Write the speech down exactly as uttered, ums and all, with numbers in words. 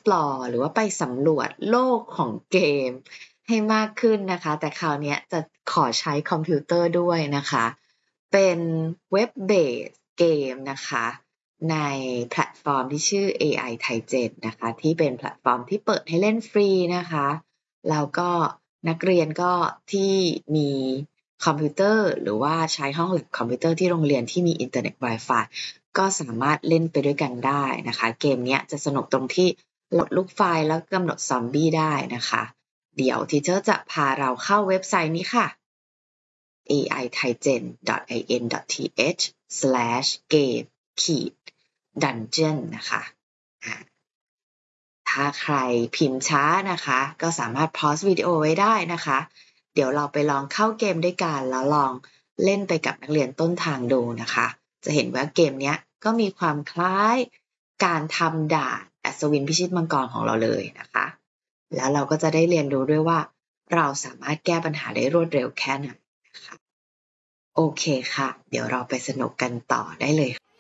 explore หรือว่าไปสำรวจโลกของเกมให้มากขึ้นนะคะแต่คราวนี้จะขอใช้คอมพิวเตอร์ด้วยนะคะเป็นเว็บเบสเกมนะคะในแพลตฟอร์มที่ชื่อ เอ ไอ Thaigen นะคะที่เป็นแพลตฟอร์มที่เปิดให้เล่นฟรีนะคะแล้วก็นักเรียนก็ที่มีคอมพิวเตอร์หรือว่าใช้ห้องแล็บคอมพิวเตอร์ที่โรงเรียนที่มีอินเทอร์เน็ต Wi-Fi ก็สามารถเล่นไปด้วยกันได้นะคะเกมนี้จะสนุกตรงที่โหลดลูกไฟล์แล้วกำหนดซอมบี้ได้นะคะเดี๋ยวทีเชอร์จะพาเราเข้าเว็บไซต์นี้ค่ะ เอ ไอ thaigen ดอท ไอ เอ็น ดอท ที เอช สแลช เกม ขีด ดันเจียน นะคะถ้าใครพิมพ์ช้านะคะก็สามารถพอสวิดีโอไว้ได้นะคะเดี๋ยวเราไปลองเข้าเกมด้วยกันแล้วลองเล่นไปกับนักเรียนต้นทางดูนะคะจะเห็นว่าเกมนี้ก็มีความคล้ายการทำด่านอัศวินพิชิตมังกรของเราเลยนะคะแล้วเราก็จะได้เรียนรู้ด้วยว่าเราสามารถแก้ปัญหาได้รวดเร็วแค่ไหนนะคะโอเคค่ะเดี๋ยวเราไปสนุกกันต่อได้เลย